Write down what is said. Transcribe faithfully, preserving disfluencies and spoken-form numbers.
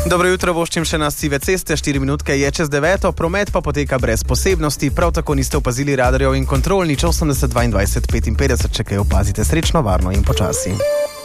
Dobro jutro, voščim še na sive ceste, štiri minutke je čez deveto, promet pa poteka brez posebnosti, prav tako niste opazili radarjev in kontrol, nič osemdeset dvaindvajset petinpetdeset, če kaj opazite, srečno, varno in počasi.